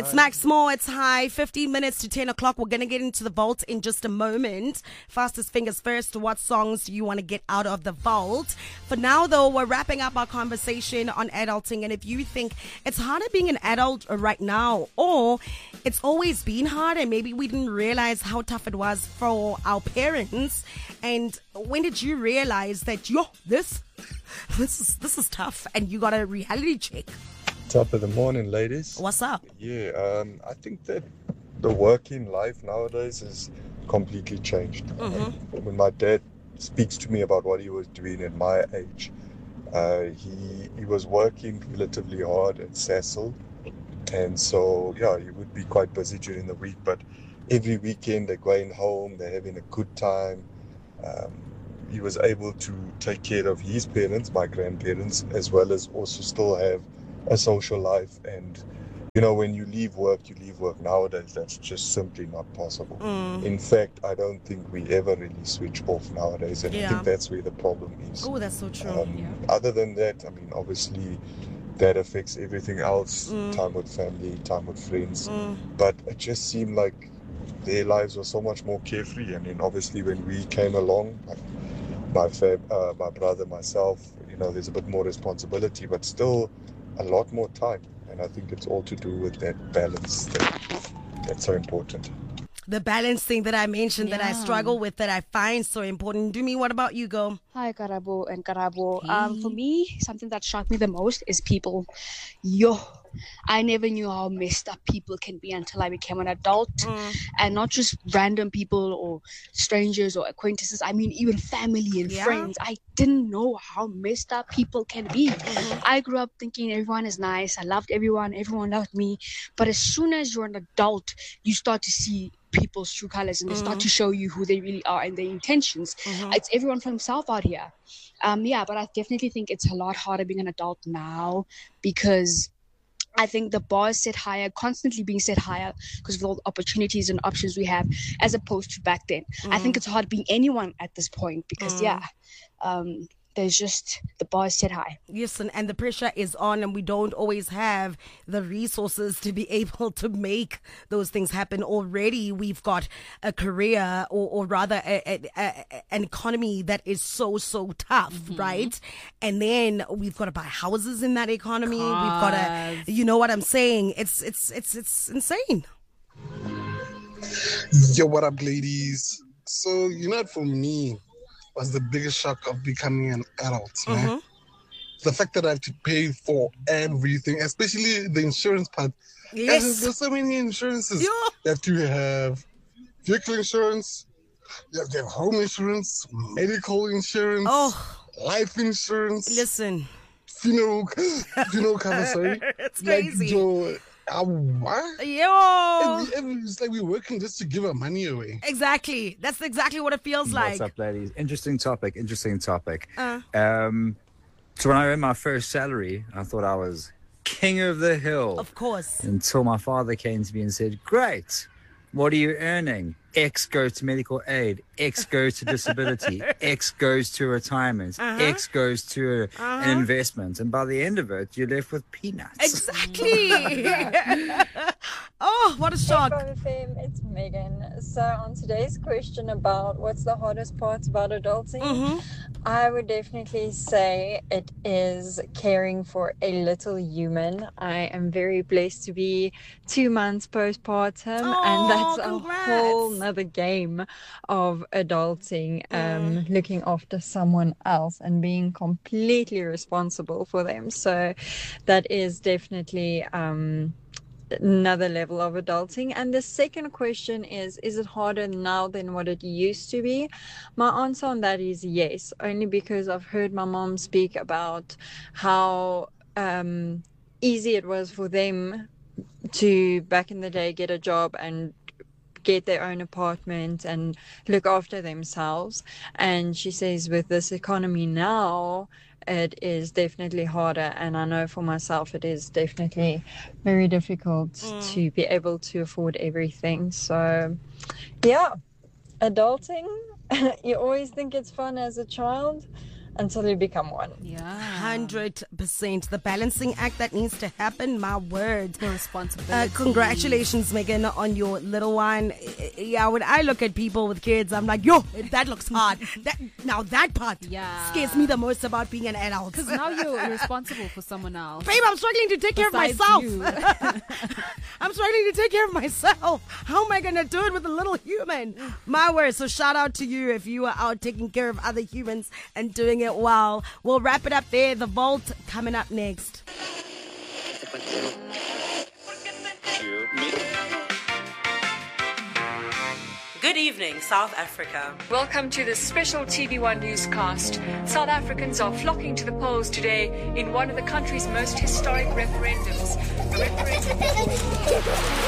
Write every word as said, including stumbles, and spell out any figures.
It's Max Moore. It's high. fifteen minutes to ten o'clock. We're going to get into the vault in just a moment. Fastest fingers first. What songs do you want to get out of the vault? For now, though, we're wrapping up our conversation on adulting. And if you think it's harder being an adult right now, or it's always been hard and maybe we didn't realize how tough it was for our parents, and when did you realize that, yo, this, this is, this is tough and you got a reality check? Top of the morning, ladies. What's up? Yeah, um, I think that the working life nowadays has completely changed. Mm-hmm. When my dad speaks to me about what he was doing at my age, uh, he he was working relatively hard at Cecil, and so yeah, he would be quite busy during the week. But every weekend they're going home, they're having a good time. Um, he was able to take care of his parents, my grandparents, as well as also still have a social life. And you know, when you leave work, you leave work. Nowadays that's just simply not possible. Mm. In fact, I don't think we ever really switch off nowadays, and Yeah. I think that's where the problem is. Oh, that's so true. Um, Yeah. Other than that, I mean, obviously that affects everything else. Mm. Time with family, time with friends. Mm. But it just seemed like their lives were so much more carefree. And then obviously when we came along, like my fam, uh, my brother, myself, you know, there's a bit more responsibility, but still a lot more time. And I think it's all to do with that balance that, that's so important. The balance thing that I mentioned that I Yeah. struggle with, that I find so important. Do me, what about you, Go? Hi, Karabo and Karabo. Hey. Um, for me, something that shocked me the most is people. Yo, I never knew how messed up people can be until I became an adult. Mm. And not just random people or strangers or acquaintances. I mean, even family and Yeah. friends. I didn't know how messed up people can be. Mm-hmm. I grew up thinking everyone is nice. I loved everyone. Everyone loved me. But as soon as you're an adult, you start to see people's true colors, and they start to show you who they really are and their intentions. Mhm. It's everyone for himself out here. Um, yeah, but I definitely think it's a lot harder being an adult now, because I think the bar is set higher, constantly being set higher because of all the opportunities and options we have, as opposed to back then. I think it's hard being anyone at this point because, yeah, um, there's just, the bar is set high. Yes, and, and the pressure is on, and we don't always have the resources to be able to make those things happen. Already we've got a career, or, or rather a, a, a, an economy that is so, so tough, Mm-hmm. right? And then we've got to buy houses in that economy. We've got to, you know what I'm saying? It's, it's, it's, it's insane. Yo, what up, ladies? So, you know, for me, was the biggest shock of becoming an adult, man. Mhm. The fact that I have to pay for everything, especially the insurance part. Yes. There's, there's so many insurances. Yeah. You have to have vehicle insurance, you have to have home insurance, medical insurance, Oh, life insurance, listen. funeral, funeral cover, sorry. It's Like, crazy. yo, uh, what? Yo. It's, it's like we're working just to give our money away. Exactly. That's exactly what it feels like. What's up, ladies? Interesting topic. Interesting topic. Uh. Um, so when I earned my first salary, I thought I was king of the hill. Of course. Until my father came to me and said, "Great, what are you earning? X goes to medical aid. X goes to disability. X goes to retirement. Uh-huh. X goes to Uh-huh. an investment." And by the end of it, you're left with peanuts. Exactly. Oh, what a shock. Hey, F M, it's Megan. So on today's question about what's the hardest part about adulting, Mhm. I would definitely say it is caring for a little human. I am very blessed to be two months postpartum, Oh, and that's a congrats. whole nother game of adulting, um, looking after someone else and being completely responsible for them. So that is definitely um, another level of adulting. And the second question is, is it harder now than what it used to be? My answer on that is yes, only because I've heard my mom speak about how um, easy it was for them to, back in the day, get a job and get their own apartment and look after themselves. And she says with this economy now, it is definitely harder, and I know for myself it is definitely very difficult Mm. to be able to afford everything. So yeah, adulting, you always think it's fun as a child, until you become one. Yeah. one hundred percent. The balancing act that needs to happen, my word. The responsibility. Uh, congratulations, Megan, on your little one. Yeah, when I look at people with kids, I'm like, yo, that looks hard. That Now that part Yeah. scares me the most about being an adult. Because now you're responsible for someone else. Babe, I'm struggling to take care of Besides myself. you. I'm struggling to take care of myself. How am I going to do it with a little human? My word. So shout out to you if you are out taking care of other humans and doing it well. We'll wrap it up there. The Vault coming up next. Good evening, South Africa. Welcome to the special T V one newscast. South Africans are flocking to the polls today in one of the country's most historic referendums. A referendum